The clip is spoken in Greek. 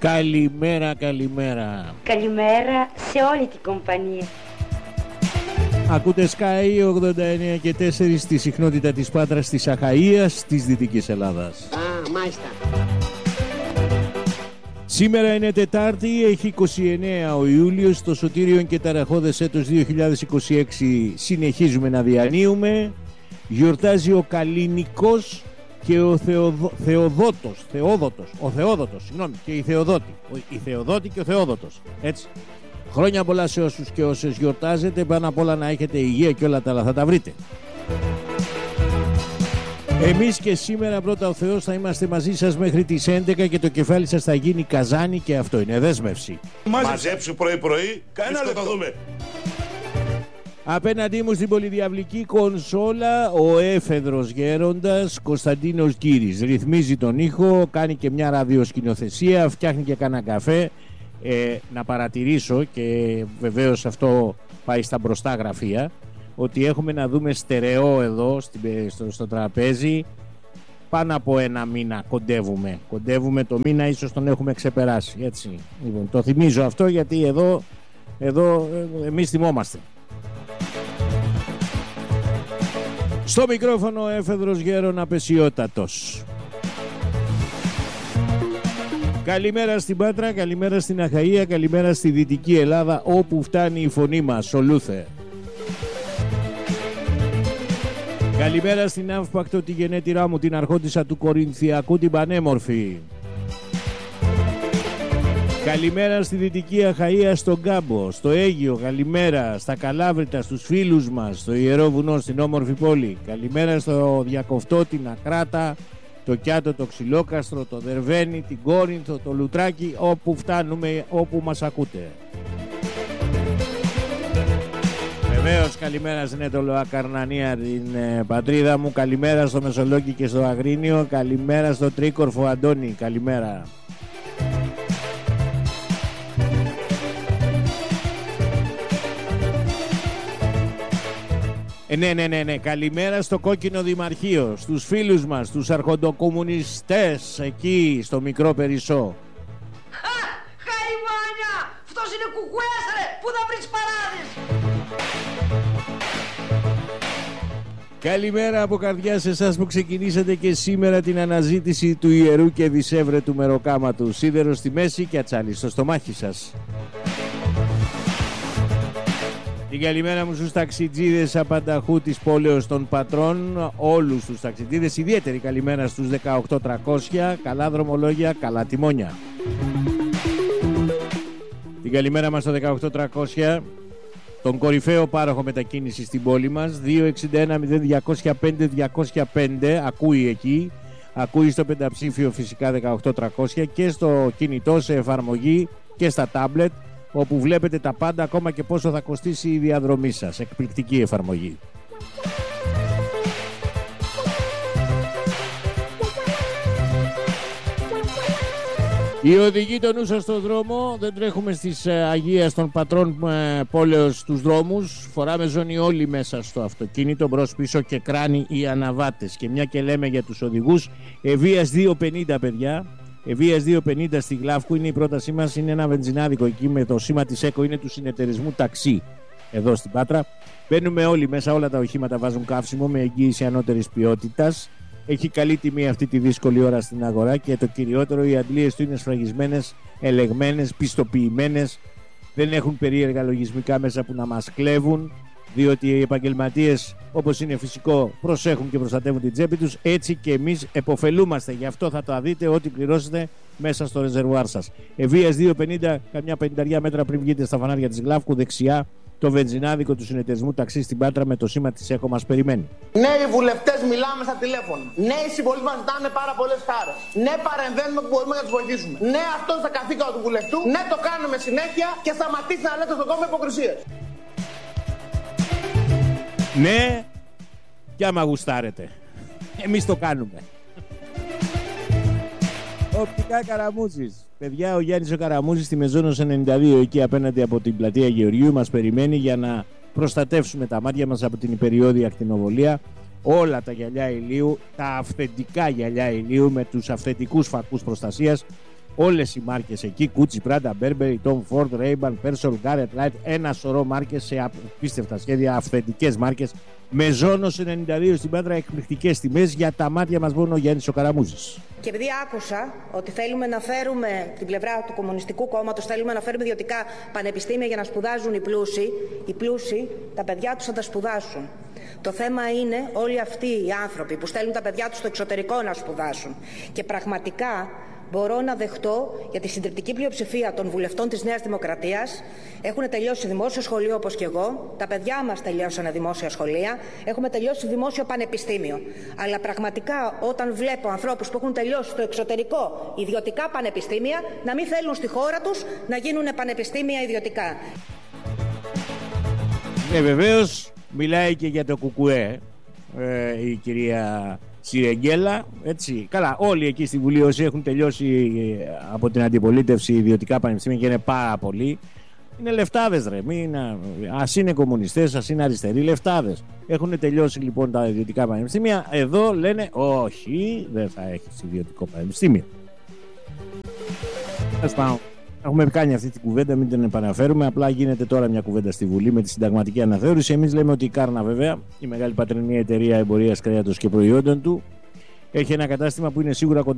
Καλημέρα, καλημέρα. Καλημέρα σε όλη την κομπανία. Ακούτε Sky 89 και 4 στη συχνότητα της Πάτρας της Αχαΐας της Δυτικής Ελλάδας. Μάλιστα. Σήμερα είναι Τετάρτη, έχει 29 ο Ιούλιος, το σωτήριον και ταραχώδες έτος 2026 συνεχίζουμε να διανύουμε. Γιορτάζει ο Καλλινικός και ο Θεοδότος, και η Θεοδότη. Η Θεοδότη και ο Θεόδοτος, έτσι. Χρόνια πολλά σε όσους και όσες γιορτάζετε, πάνω απ' όλα να έχετε υγεία και όλα τα άλλα θα τα βρείτε. Εμείς και σήμερα πρώτα ο Θεός θα είμαστε μαζί σας μέχρι τις 11 και το κεφάλι σας θα γίνει καζάνι και αυτό είναι δέσμευση. Μαζέψου πρωί-πρωί, κανένα λεπτό. Δούμε. Απέναντί μου στην πολυδιαυλική κονσόλα ο έφεδρος γέροντας Κωνσταντίνος Κύρις. Ρυθμίζει τον ήχο, κάνει και μια ραδιοσκηνοθεσία, φτιάχνει και κανένα καφέ. Να παρατηρήσω και βεβαίως αυτό πάει στα μπροστά γραφεία ότι έχουμε να δούμε στερεό εδώ στο τραπέζι πάνω από ένα μήνα κοντεύουμε το μήνα, ίσως τον έχουμε ξεπεράσει, έτσι. Λοιπόν, το θυμίζω αυτό γιατί εδώ εμείς θυμόμαστε. Στο μικρόφωνο έφεδρος γέρον απεσιότατος. Καλημέρα στην Πάτρα, καλημέρα στην Αχαΐα, καλημέρα στη Δυτική Ελλάδα όπου φτάνει η φωνή μας, ολούθε. Καλημέρα στην Αύπακτο, τη γενέτειρά μου, την αρχόντισσα του Κορινθιακού, την πανέμορφη. Καλημέρα στη Δυτική Αχαΐα, στον Κάμπο, στο Αίγιο, καλημέρα στα Καλάβρητα, στους φίλους μας, στο Ιερό Βουνό, στην όμορφη πόλη. Καλημέρα στο Διακοφτό, την Ακράτα, το Κιάτο, το Ξυλόκαστρο, το Δερβένι, την Κόρινθο, το Λουτράκι, όπου φτάνουμε, όπου μας ακούτε. Βεβαίως καλημέρα στην Έτολο Καρνανία, την πατρίδα μου, καλημέρα στο Μεσολόγγι και στο Αγρίνιο, καλημέρα στο Τρίκορφο Αντώνη, καλημέρα. Ναι, καλημέρα στο Κόκκινο Δημαρχείο, στους φίλους μας, τους αρχοντοκομμουνιστές εκεί στο Μικρό Περισσό. Χαϊμάνια! Αυτός είναι κουκουές ρε! Πού θα βρεις παράδεις! Καλημέρα από καρδιά σε εσάς που ξεκινήσατε και σήμερα την αναζήτηση του ιερού και δισεύρετου μεροκάματου. Σίδερο στη μέση και ατσάλι στο στομάχι σας. Την καλημέρα μου στους ταξιτζίδες απανταχού της πόλεως των Πατρών, όλους τους ταξιτζίδες, ιδιαίτερη καλημέρα στους 18300, καλά δρομολόγια, καλά τιμόνια. Την καλημέρα μας στο 18300, τον κορυφαίο πάροχο μετακίνησης στην πόλη μας, 261-0205-205, ακούει εκεί, ακούει στο πενταψήφιο φυσικά 18300 και στο κινητό σε εφαρμογή και στα τάμπλετ, όπου βλέπετε τα πάντα, ακόμα και πόσο θα κοστίσει η διαδρομή σας. Εκπληκτική εφαρμογή. Οι οδηγοί των νου σας στον δρόμο, δεν τρέχουμε στις Αγίας των Πατρών πόλεως τους δρόμους, φοράμε ζώνη όλοι μέσα στο αυτοκίνητο, μπρος πίσω και κράνη οι αναβάτες. Και μια και λέμε για τους οδηγούς, Ευβοίας 250 παιδιά, Ευβοίας 250 στη Γλάφκου είναι η πρότασή μας, είναι ένα βενζινάδικο εκεί με το σήμα της ΕΚΟ, είναι του συνεταιρισμού ταξί εδώ στην Πάτρα. Μπαίνουμε όλοι μέσα, όλα τα οχήματα βάζουν καύσιμο με εγγύηση ανώτερης ποιότητας. Έχει καλή τιμή αυτή τη δύσκολη ώρα στην αγορά και το κυριότερο, οι αντλίες του είναι σφραγισμένες, ελεγμένες, πιστοποιημένες. Δεν έχουν περίεργα λογισμικά μέσα που να μας κλέβουν, διότι οι επαγγελματίες, όπως είναι φυσικό, προσέχουν και προστατεύουν την τσέπη τους. Έτσι και εμείς επωφελούμαστε. Γι' αυτό θα το δείτε ό,τι πληρώσετε μέσα στο ρεζερβουάρ σας. Ευβοίας 250, καμιά 50 μέτρα πριν βγείτε στα φανάρια της Γλάφκου, δεξιά το βενζινάδικο του συνεταιρισμού ταξί στην Πάτρα με το σήμα της ΕΚΟ μας περιμένει. Νέοι βουλευτές μιλάμε στα τηλέφωνα. Νέοι συμπολίτες μας ζητάνε πάρα πολλές χάρες. Ναι, παρεμβαίνουμε που μπορούμε να τους βοηθήσουμε. Ναι, αυτό είναι στα καθήκοντα του βουλευτού. Ναι, το κάνουμε συνέχεια και σταματήστε να λέτε στον κόσμο υποκρισίες. Ναι, και άμα γουστάρετε. Εμείς το κάνουμε. Οπτικά Καραμούζης. Παιδιά, ο Γιάννης ο Καραμούζης στη Μεζόνος 92, εκεί απέναντι από την πλατεία Γεωργίου, μας περιμένει για να προστατεύσουμε τα μάτια μας από την υπεριώδη ακτινοβολία. Όλα τα γυαλιά ηλίου, τα αυθεντικά γυαλιά ηλίου με τους αυθεντικούς φακούς προστασίας Όλες οι μάρκες εκεί, Gucci, Prada, Burberry, Tom Ford, Ray-Ban, Persol, Garrett Light, ένα σωρό μάρκες σε απίστευτα σχέδια, αυθεντικές μάρκες. Με Ζώνος 92 στην Πάτρα, εκπληκτικές τιμές για τα μάτια μας μόνο ο Γιάννης ο Καραμούζης. Και επειδή άκουσα ότι θέλουμε να φέρουμε την πλευρά του Κομμουνιστικού Κόμματος, θέλουμε να φέρουμε ιδιωτικά πανεπιστήμια για να σπουδάζουν οι πλούσιοι, τα παιδιά τους θα τα σπουδάσουν. Το θέμα είναι όλοι αυτοί οι άνθρωποι που στέλνουν τα παιδιά τους στο εξωτερικό να σπουδάσουν. Και πραγματικά μπορώ να δεχτώ για τη συντριπτική πλειοψηφία των βουλευτών της Νέας Δημοκρατίας έχουν τελειώσει δημόσιο σχολείο όπως και εγώ, τα παιδιά μας τελειώσανε δημόσια σχολεία, έχουμε τελειώσει δημόσιο πανεπιστήμιο. Αλλά πραγματικά όταν βλέπω ανθρώπους που έχουν τελειώσει στο εξωτερικό ιδιωτικά πανεπιστήμια να μην θέλουν στη χώρα τους να γίνουν πανεπιστήμια ιδιωτικά. Βεβαίως μιλάει και για το ΚΚΕ η κυρία Σιρεγγέλα, έτσι. Καλά, όλοι εκεί στη Βουλή όσοι έχουν τελειώσει από την αντιπολίτευση ιδιωτικά πανεπιστήμια και είναι πάρα πολλοί, είναι λεφτάδες ρε. Ας είναι κομμουνιστές, ας είναι αριστεροί, λεφτάδες. Έχουν τελειώσει λοιπόν τα ιδιωτικά πανεπιστήμια. Εδώ λένε όχι, δεν θα έχεις ιδιωτικό πανεπιστήμιο. Έχουμε κάνει αυτή την κουβέντα, μην την επαναφέρουμε. Απλά γίνεται τώρα μια κουβέντα στη Βουλή με τη συνταγματική αναθεώρηση. Εμείς λέμε ότι η Κάρνα, βέβαια, η μεγάλη πατρινή εταιρεία εμπορίας κρέατος και προϊόντων του, έχει ένα κατάστημα που είναι σίγουρα κοντά